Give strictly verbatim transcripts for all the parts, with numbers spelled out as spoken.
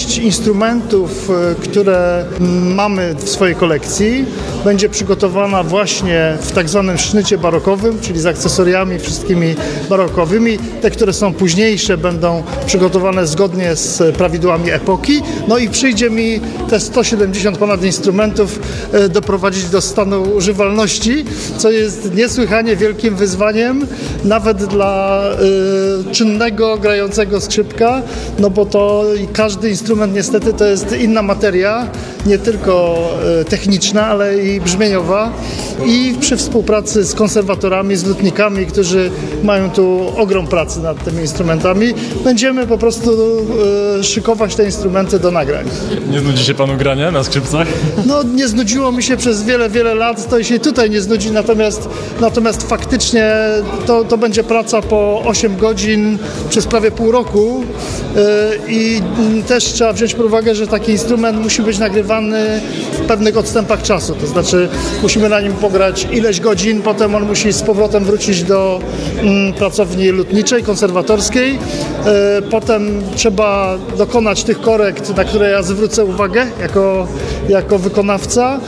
część instrumentów, które mamy w swojej kolekcji, będzie przygotowana właśnie w tak zwanym sznycie barokowym, czyli z akcesoriami wszystkimi barokowymi. Te, które są późniejsze, będą przygotowane zgodnie z prawidłami epoki. No i przyjdzie mi te sto siedemdziesiąt ponad instrumentów doprowadzić do stanu używalności, co jest niesłychanie wielkim wyzwaniem, nawet dla y, czynnego, grającego skrzypka, no bo to każdy instrument niestety to jest inna materia, nie tylko y, techniczna, ale i brzmieniowa. I przy współpracy z konserwatorami, z lutnikami, którzy mają tu ogrom pracy nad tymi instrumentami, będziemy po prostu y, szykować te instrumenty do nagrań. Nie znudzi się panu granie na skrzypcach? No nie znudziło mi się przez wiele, wiele lat, to się tutaj nie znudzi, natomiast, natomiast faktycznie to, to będzie praca po osiem godzin przez prawie pół roku yy, i też trzeba wziąć pod uwagę, że taki instrument musi być nagrywany w pewnych odstępach czasu, to znaczy musimy na nim pograć ileś godzin, potem on musi z powrotem wrócić do mm, pracowni lutniczej, konserwatorskiej, yy, potem trzeba dokonać tych korekt, na które ja zwrócę uwagę jako, jako wykonawca.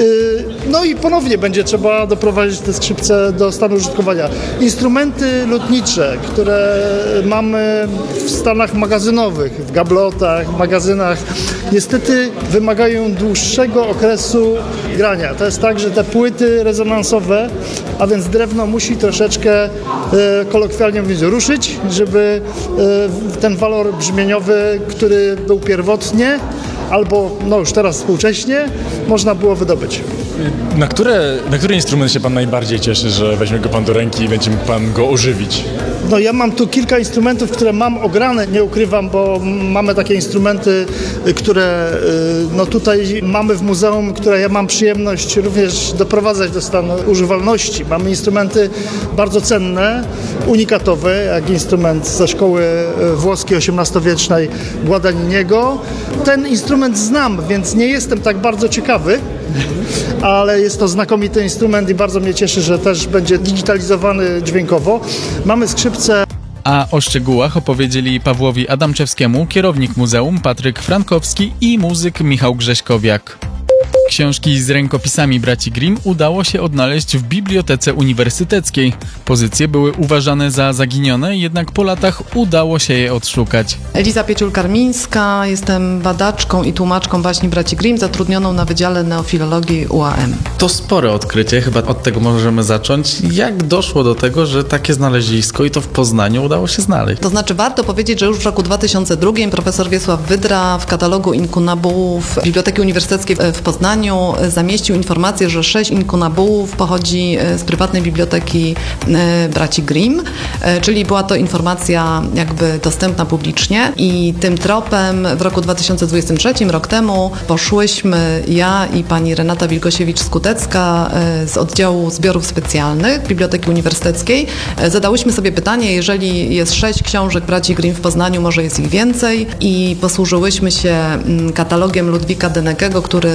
No i ponownie będzie trzeba doprowadzić te skrzypce do stanu użytkowania. Instrumenty lutnicze, które mamy w stanach magazynowych, w gablotach, magazynach, niestety wymagają dłuższego okresu grania. To jest tak, że te płyty rezonansowe, a więc drewno musi troszeczkę, kolokwialnie mówiąc, ruszyć, żeby ten walor brzmieniowy, który był pierwotnie, albo no już teraz współcześnie, można było wydobyć. Na, które, na który instrument się pan najbardziej cieszy, że weźmie go pan do ręki i będzie mógł pan go ożywić? No ja mam tu kilka instrumentów, które mam ograne, nie ukrywam, bo mamy takie instrumenty, które no tutaj mamy w muzeum, które ja mam przyjemność również doprowadzać do stanu używalności. Mamy instrumenty bardzo cenne, unikatowe, jak instrument ze szkoły włoskiej osiemnastowiecznej Guadagniniego. Ten instrument znam, więc nie jestem tak bardzo ciekawy, ale jest to znakomity instrument i bardzo mnie cieszy, że też będzie digitalizowany dźwiękowo. Mamy skrzypce. A o szczegółach opowiedzieli Pawłowi Adamczewskiemu kierownik muzeum Patryk Frankowski i muzyk Michał Grześkowiak. Książki z rękopisami braci Grimm udało się odnaleźć w Bibliotece Uniwersyteckiej. Pozycje były uważane za zaginione, jednak po latach udało się je odszukać. Eliza Pieciul-Karmińska, jestem badaczką i tłumaczką baśni braci Grimm, zatrudnioną na Wydziale Neofilologii U A M. To spore odkrycie, chyba od tego możemy zacząć. Jak doszło do tego, że takie znalezisko i to w Poznaniu udało się znaleźć? To znaczy warto powiedzieć, że już w roku dwa tysiące drugim profesor Wiesław Wydra w katalogu inkunabułów Biblioteki Uniwersyteckiej w Poznaniu zamieścił informację, że sześć inkunabułów pochodzi z prywatnej biblioteki braci Grimm, czyli była to informacja jakby dostępna publicznie i tym tropem w roku dwa tysiące dwudziestym trzecim, rok temu, poszłyśmy ja i pani Renata Wilgosiewicz-Skutecka z oddziału zbiorów specjalnych Biblioteki Uniwersyteckiej. Zadałyśmy sobie pytanie, jeżeli jest sześć książek braci Grimm w Poznaniu, może jest ich więcej i posłużyłyśmy się katalogiem Ludwika Denekego, który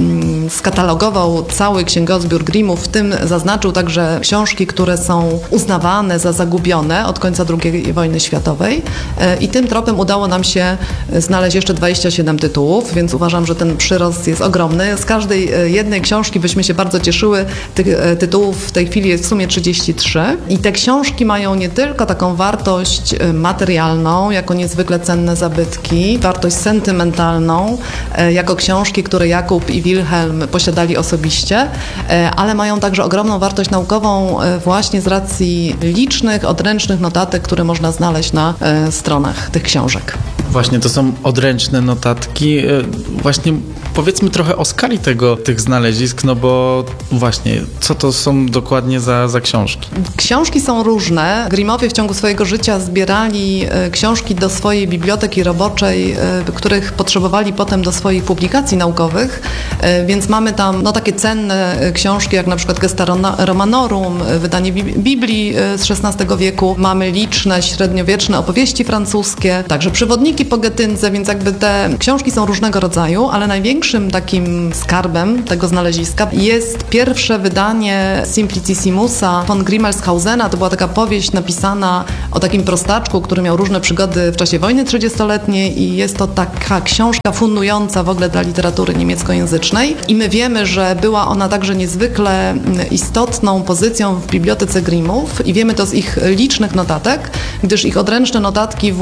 skatalogował cały księgozbiór Grimmów, w tym zaznaczył także książki, które są uznawane za zagubione od końca drugiej wojny światowej i tym tropem udało nam się znaleźć jeszcze dwadzieścia siedem tytułów, więc uważam, że ten przyrost jest ogromny. Z każdej jednej książki byśmy się bardzo cieszyły. Tych tytułów w tej chwili jest w sumie trzydzieści trzy i te książki mają nie tylko taką wartość materialną, jako niezwykle cenne zabytki, wartość sentymentalną, jako książki, które Jakub i Wilhelm posiadali osobiście, ale mają także ogromną wartość naukową właśnie z racji licznych, odręcznych notatek, które można znaleźć na stronach tych książek. Właśnie, to są odręczne notatki. Właśnie powiedzmy trochę o skali tego, tych znalezisk, no bo właśnie, co to są dokładnie za, za książki? Książki są różne. Grimmowie w ciągu swojego życia zbierali książki do swojej biblioteki roboczej, których potrzebowali potem do swoich publikacji naukowych, więc mamy tam no, takie cenne książki, jak na przykład Gesta Romanorum, wydanie Biblii z szesnastego wieku. Mamy liczne średniowieczne opowieści francuskie, także przewodniki po Getyndze, więc jakby te książki są różnego rodzaju, ale największe największym takim skarbem tego znaleziska jest pierwsze wydanie Simplicissimusa von Grimmelshausena. To była taka powieść napisana o takim prostaczku, który miał różne przygody w czasie wojny trzydziestoletniej i jest to taka książka fundująca w ogóle dla literatury niemieckojęzycznej. I my wiemy, że była ona także niezwykle istotną pozycją w bibliotece Grimmów i wiemy to z ich licznych notatek, gdyż ich odręczne notatki